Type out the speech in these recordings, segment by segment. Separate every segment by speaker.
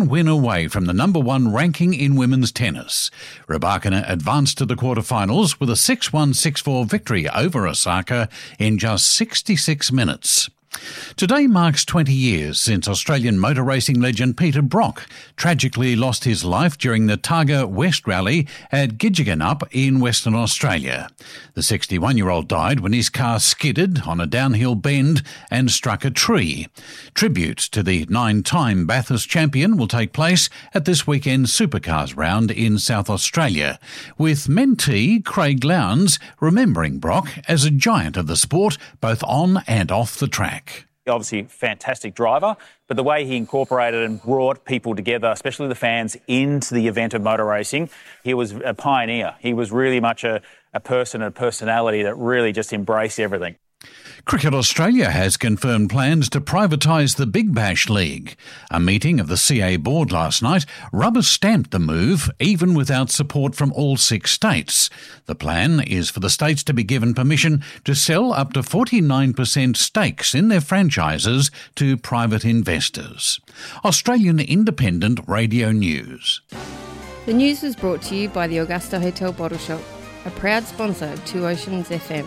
Speaker 1: one win away from the number one ranking in women's tennis. Rybakina advanced to the quarterfinals with a 6-1, 6-4 victory over Osaka in just 66 minutes. Today marks 20 years since Australian motor racing legend Peter Brock tragically lost his life during the Targa West Rally at Gidgegannup in Western Australia. The 61-year-old died when his car skidded on a downhill bend and struck a tree. Tribute to the 9-time Bathurst champion will take place at this weekend's Supercars round in South Australia, with mentee Craig Lowndes remembering Brock as a giant of the sport both on and off the track.
Speaker 2: Obviously, fantastic driver, but the way he incorporated and brought people together, especially the fans, into the event of motor racing, he was a pioneer. He was really much a person, a personality that really just embraced everything.
Speaker 1: Cricket Australia has confirmed plans to privatise the Big Bash League. A meeting of the CA board last night rubber-stamped the move, even without support from all 6 states. The plan is for the states to be given permission to sell up to 49% stakes in their franchises to private investors. Australian Independent Radio News.
Speaker 3: The news was brought to you by the Augusta Hotel Bottle Shop, a proud sponsor of Two Oceans FM.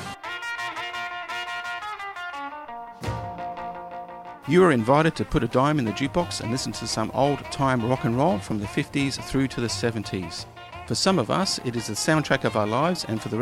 Speaker 4: You are invited to put a dime in the jukebox and listen to some old-time rock and roll from the 50s through to the 70s. For some of us, it is the soundtrack of our lives, and for the